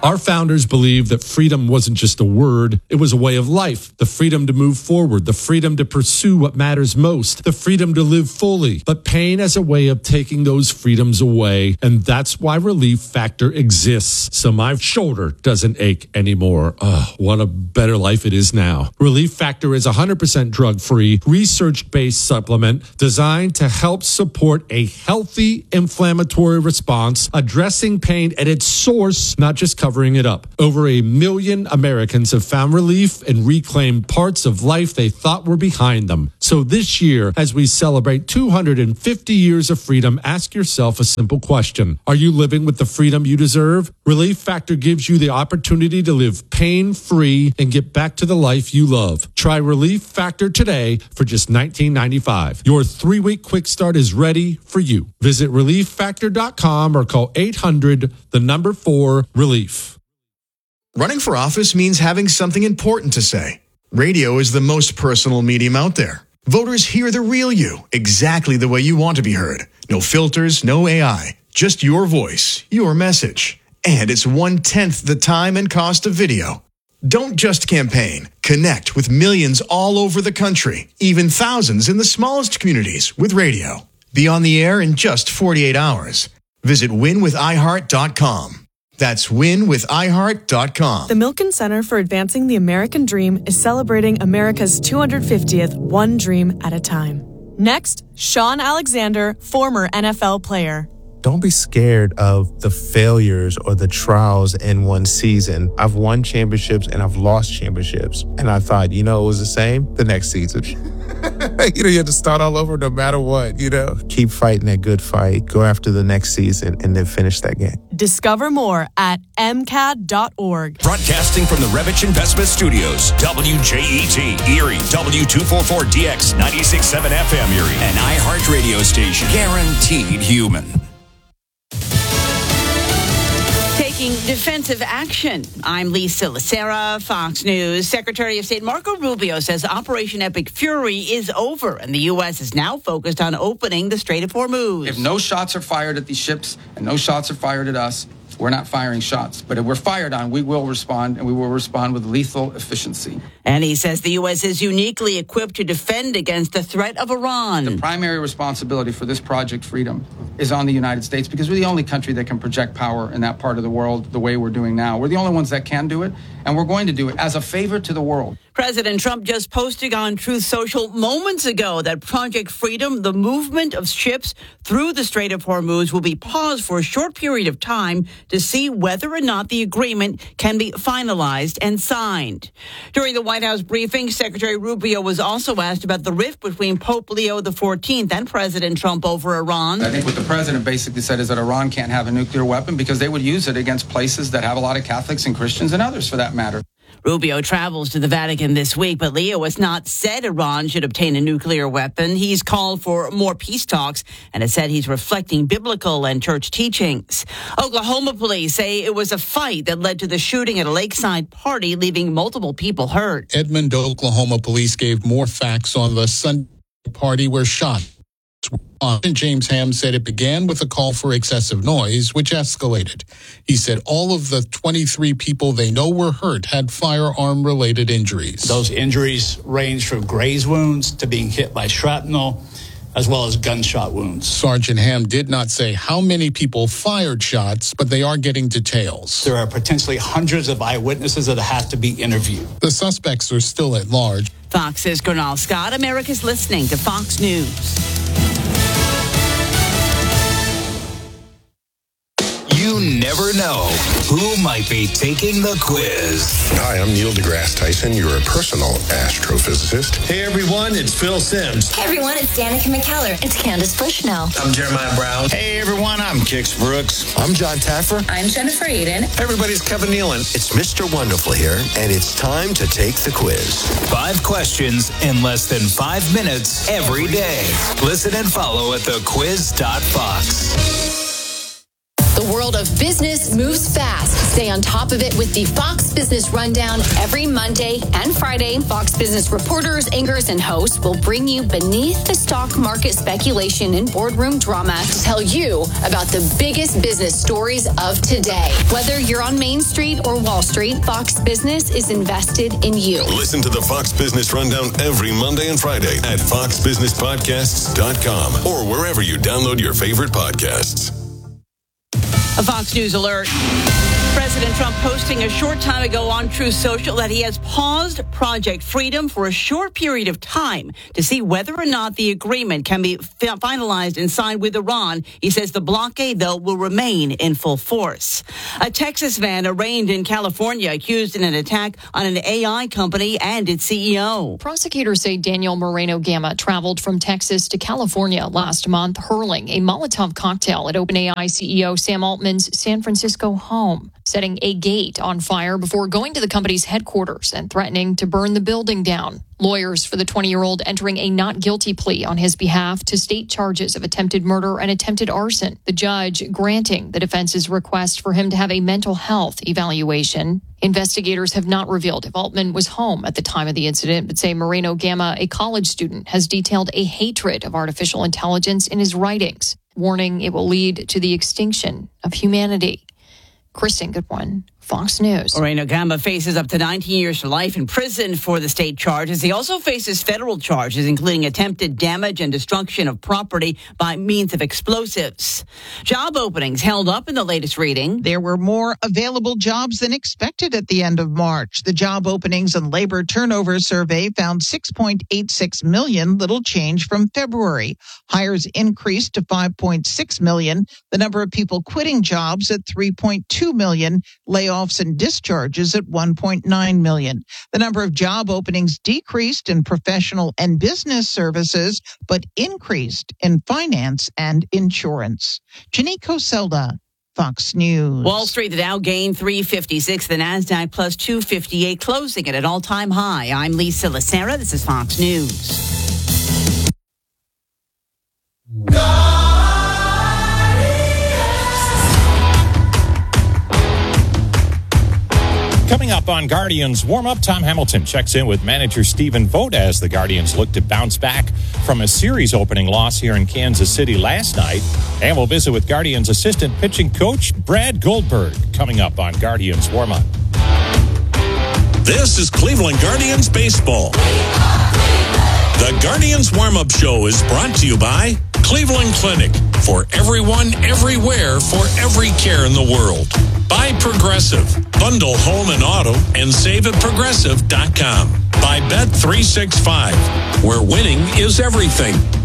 Our founders believed that freedom wasn't just a word, it was a way of life. The freedom to move forward, the freedom to pursue what matters most, the freedom to live fully. But pain has a way of taking those freedoms away, and that's why Relief Factor exists. So my shoulder doesn't ache anymore. What a better life it is now. Relief Factor is 100% drug-free, research-based supplement designed to help support a healthy inflammatory response, addressing pain at its source, not just covering it up. Over 1 million Americans have found relief and reclaimed parts of life they thought were behind them. So this year, as we celebrate 250 years of freedom, ask yourself a simple question. Are you living with the freedom you deserve? Relief Factor gives you the opportunity to live pain-free and get back to the life you love. Try Relief Factor today for just $19.95. Your 3-week quick start is ready for you. Visit ReliefFactor.com or call 800-4-RELIEF. Running for office means having something important to say. Radio is the most personal medium out there. Voters hear the real you, exactly the way you want to be heard. No filters, no AI, just your voice, your message. And it's 1/10 the time and cost of video. Don't just campaign. Connect with millions all over the country, even thousands in the smallest communities with radio. Be on the air in just 48 hours. Visit winwithiheart.com. That's winwithiheart.com. The Milken Center for Advancing the American Dream is celebrating America's 250th One Dream at a Time. Next, Sean Alexander, former NFL player. Don't be scared of the failures or the trials in one season. I've won championships and I've lost championships. And I thought, it was the same the next season. You have to start all over no matter what, Keep fighting that good fight. Go after the next season and then finish that game. Discover more at MCAD.org. Broadcasting from the Revich Investment Studios, WJET, Erie, W244DX, 96.7 FM Erie, an iHeart radio station. Guaranteed human. Taking defensive action. I'm Lisa Lacera, Fox News. Secretary of State Marco Rubio says Operation Epic Fury is over, and the U.S. is now focused on opening the Strait of Hormuz. If no shots are fired at these ships and no shots are fired at us, we're not firing shots. But if we're fired on, we will respond, and we will respond with lethal efficiency. And he says the U.S. is uniquely equipped to defend against the threat of Iran. The primary responsibility for this Project Freedom is on the United States because we're the only country that can project power in that part of the world the way we're doing now. We're the only ones that can do it, and we're going to do it as a favor to the world. President Trump just posted on Truth Social moments ago that Project Freedom, the movement of ships through the Strait of Hormuz, will be paused for a short period of time to see whether or not the agreement can be finalized and signed. During the White House briefing, Secretary Rubio was also asked about the rift between Pope Leo XIV and President Trump over Iran. I think what the president basically said is that Iran can't have a nuclear weapon because they would use it against places that have a lot of Catholics and Christians and others for that matter. Rubio travels to the Vatican this week, but Leo has not said Iran should obtain a nuclear weapon. He's called for more peace talks and has said he's reflecting biblical and church teachings. Oklahoma police say it was a fight that led to the shooting at a lakeside party, leaving multiple people hurt. Edmond, Oklahoma police gave more facts on the Sunday party where shots. James Ham said it began with a call for excessive noise, which escalated. He said all of the 23 people they know were hurt had firearm-related injuries. Those injuries range from graze wounds to being hit by shrapnel, as well as gunshot wounds. Sergeant Ham did not say how many people fired shots, but they are getting details. There are potentially hundreds of eyewitnesses that have to be interviewed. The suspects are still at large. Fox's Gernal Scott. America's listening to Fox News. You never know who might be taking the quiz. Hi, I'm Neil deGrasse Tyson, your personal astrophysicist. Hey everyone, it's Phil Simms. Hey everyone, it's Danica McKellar. It's Candace Bushnell. I'm Jeremiah Brown. Hey everyone, I'm Kix Brooks. I'm John Taffer. I'm Jennifer Aiden. Hey everybody's Kevin Nealon. It's Mr. Wonderful here, and it's time to take the quiz. 5 questions in less than 5 minutes every day. Listen and follow at thequiz.fox. The world of business moves fast. Stay on top of it with the Fox Business Rundown every Monday and Friday. Fox Business reporters, anchors, and hosts will bring you beneath the stock market speculation and boardroom drama to tell you about the biggest business stories of today. Whether you're on Main Street or Wall Street, Fox Business is invested in you. Listen to the Fox Business Rundown every Monday and Friday at foxbusinesspodcasts.com or wherever you download your favorite podcasts. A Fox News alert. President Trump posting a short time ago on Truth Social that he has paused Project Freedom for a short period of time to see whether or not the agreement can be finalized and signed with Iran. He says the blockade, though, will remain in full force. A Texas man arraigned in California accused in an attack on an AI company and its CEO. Prosecutors say Daniel Moreno Gama traveled from Texas to California last month, hurling a Molotov cocktail at OpenAI CEO Sam Altman's San Francisco home, setting a gate on fire before going to the company's headquarters and threatening to burn the building down. Lawyers for the 20-year-old entering a not guilty plea on his behalf to state charges of attempted murder and attempted arson. The judge granting the defense's request for him to have a mental health evaluation. Investigators have not revealed if Altman was home at the time of the incident, but say Moreno Gama, a college student, has detailed a hatred of artificial intelligence in his writings, warning it will lead to the extinction of humanity. Kristen Goodwin, Fox News. Moreno Gama faces up to 19 years to life in prison for the state charges. He also faces federal charges, including attempted damage and destruction of property by means of explosives. Job openings held up in the latest reading. There were more available jobs than expected at the end of March. The Job Openings and Labor Turnover Survey found 6.86 million, little change from February. Hires increased to 5.6 million. The number of people quitting jobs at 3.2 million. Layoffs and discharges at 1.9 million. The number of job openings decreased in professional and business services, but increased in finance and insurance. Janine Coselda, Fox News. Wall Street, the Dow gained 356, the NASDAQ plus 258, closing at an all-time high. I'm Lisa Lacera. This is Fox News. Coming up on Guardians warm-up, Tom Hamilton checks in with manager Stephen Vogt as the Guardians look to bounce back from a series opening loss here in Kansas City last night. And we'll visit with Guardians assistant pitching coach Brad Goldberg coming up on Guardians warm-up. This is Cleveland Guardians baseball. The Guardians warm-up show is brought to you by Cleveland Clinic. For everyone, everywhere, for every care in the world. By Progressive. Bundle home and auto and save at Progressive.com. By Bet365, where winning is everything.